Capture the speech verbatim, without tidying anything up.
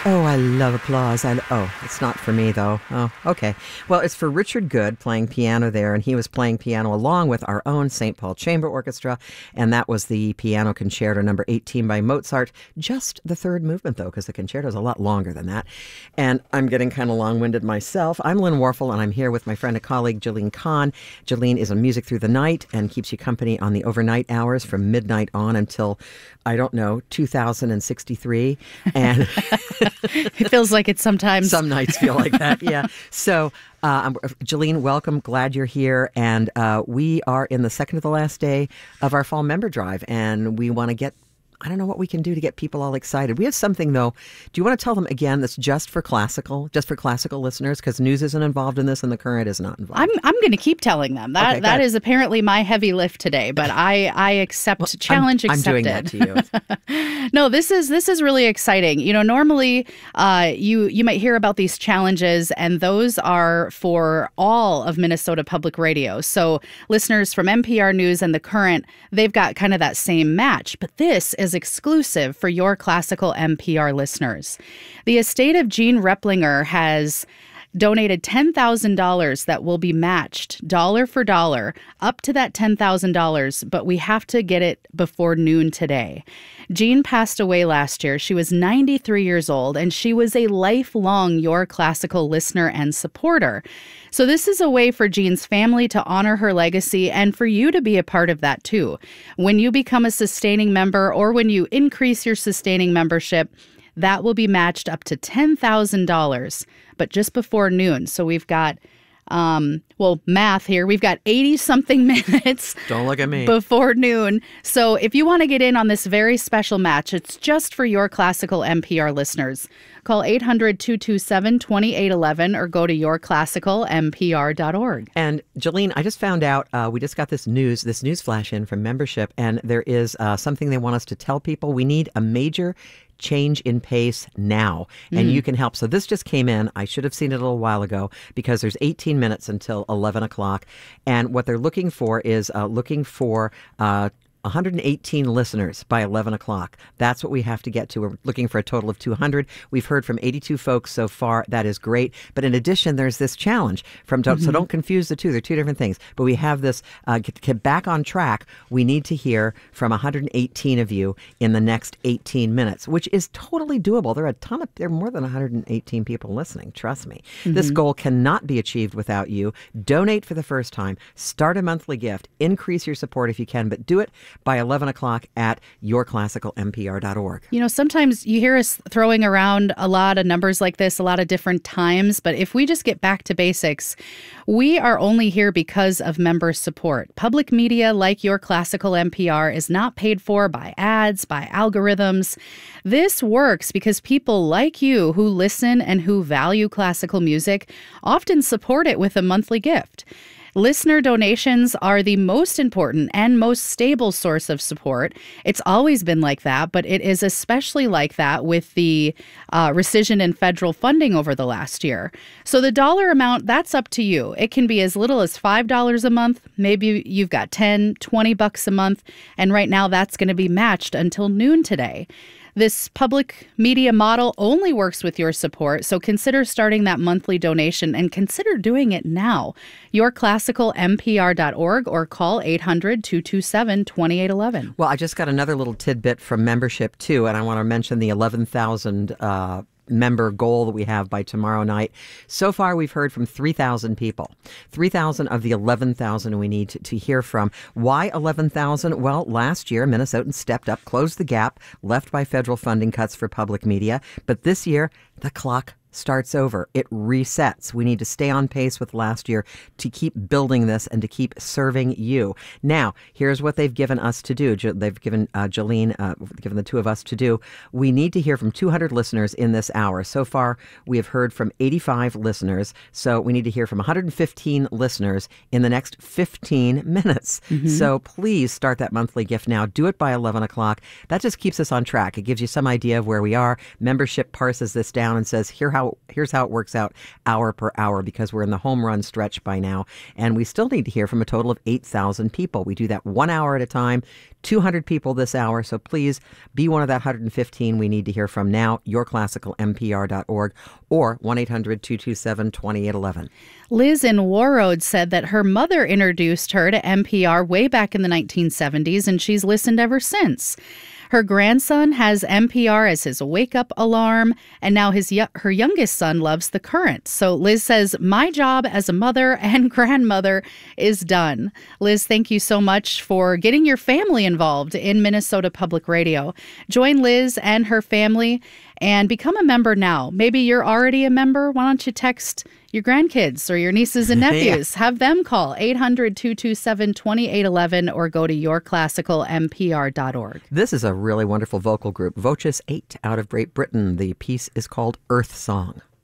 Oh, I love applause. I, oh, it's not for me, though. Oh, okay. Well, it's for Richard Good playing piano there, and he was playing piano along with our own Saint Paul Chamber Orchestra, and that was the Piano Concerto number eighteen by Mozart. Just the third movement, though, because the concerto is a lot longer than that. And I'm getting kind of long-winded myself. I'm Lynn Warfel, and I'm here with my friend and colleague, Jolene Kahn. Jolene is on Music Through the Night and keeps you company on the overnight hours from midnight on until, I don't know, two thousand sixty-three. And it feels like it sometimes. Some nights feel like that, yeah. So, uh, Jolene, welcome. Glad you're here. And uh, we are in the second to the last day of our fall member drive, and we want to get I don't know what we can do to get people all excited. We have something, though. Do you want to tell them again that's just for classical, just for classical listeners? Because news isn't involved in this and the current is not involved. I'm I'm going to keep telling them. That okay, that is apparently my heavy lift today, but I, I accept well, challenge I'm, accepted. I'm doing that to you. No, this is this is really exciting. You know, normally uh, you you might hear about these challenges, and those are for all of Minnesota Public Radio. So listeners from N P R News and the Current, they've got kind of that same match. But this is exclusive for your classical N P R listeners. The estate of Gene Replinger has donated ten thousand dollars that will be matched dollar for dollar up to that ten thousand dollars, but we have to get it before noon today. Jean passed away last year. She was ninety-three years old, and she was a lifelong Your Classical listener and supporter. So this is a way for Jean's family to honor her legacy and for you to be a part of that too. When you become a sustaining member or when you increase your sustaining membership, that will be matched up to ten thousand dollars, but just before noon. So we've got, um, well, math here. We've got eighty-something minutes. Don't look at me. Before noon. So if you want to get in on this very special match, it's just for your classical N P R listeners. Call eight hundred, two two seven, two eight one one or go to your classical N P R dot org. And Jolene, I just found out, uh, we just got this news, this news flash in from membership, and there is uh, something they want us to tell people. We need a major change in pace now, and mm. you can help. So this just came in. I should have seen it a little while ago because there's eighteen minutes until eleven o'clock. And what they're looking for is uh, looking for uh, one hundred eighteen listeners by eleven o'clock. That's what we have to get to. We're looking for a total of two hundred. We've heard from eighty-two folks so far. That is great. But in addition, there's this challenge from, mm-hmm. so don't confuse the two. They're two different things. But we have this, uh, get, get back on track. We need to hear from one hundred eighteen of you in the next eighteen minutes, which is totally doable. There are a ton of, there are more than one hundred eighteen people listening. Trust me. Mm-hmm. This goal cannot be achieved without you. Donate for the first time. Start a monthly gift. Increase your support if you can, but do it by eleven o'clock at your classical N P R dot org. You know, sometimes you hear us throwing around a lot of numbers like this, a lot of different times, but if we just get back to basics, we are only here because of member support. Public media like Your Classical N P R is not paid for by ads, by algorithms. This works because people like you who listen and who value classical music often support it with a monthly gift. Listener donations are the most important and most stable source of support. It's always been like that, but it is especially like that with the uh, rescission in federal funding over the last year. So the dollar amount, that's up to you. It can be as little as five dollars a month. Maybe you've got ten, twenty bucks a month. And right now that's going to be matched until noon today. This public media model only works with your support, so consider starting that monthly donation and consider doing it now. your classical N P R dot org or call eight hundred, two two seven, two eight one one. Well, I just got another little tidbit from membership, too, and I want to mention the eleven thousand uh member goal that we have by tomorrow night. So far, we've heard from three thousand people. three thousand of the eleven thousand we need to, to hear from. Why eleven thousand? Well, last year, Minnesotans stepped up, closed the gap left by federal funding cuts for public media. But this year, the clock starts over. It resets. We need to stay on pace with last year to keep building this and to keep serving you. Now, here's what they've given us to do. They've given uh, Jolene, uh, given the two of us to do. We need to hear from two hundred listeners in this hour. So far, we have heard from eighty-five listeners. So we need to hear from one hundred fifteen listeners in the next fifteen minutes. Mm-hmm. So please start that monthly gift now. Do it by eleven o'clock. That just keeps us on track. It gives you some idea of where we are. Membership parses this down and says, here how how here's how it works out hour per hour, because we're in the home run stretch by now, and we still need to hear from a total of eight thousand people. We do that one hour at a time, two hundred people this hour. So please be one of that one hundred fifteen we need to hear from now. your classical m p r dot org or one eight hundred two two seven two eight one one. Liz in Warroad said that her mother introduced her to N P R way back in the nineteen seventies, and she's listened ever since. Her grandson has N P R as his wake-up alarm, and now his her youngest son loves The Current. So Liz says, my job as a mother and grandmother is done. Liz, thank you so much for getting your family involved in Minnesota Public Radio. Join Liz and her family and become a member now. Maybe you're already a member. Why don't you text your grandkids or your nieces and nephews? Yeah. Have them call eight hundred two two seven two eight one one or go to your classical m p r dot org. This is a really wonderful vocal group, Voces eight, out of Great Britain. The piece is called Earth Song.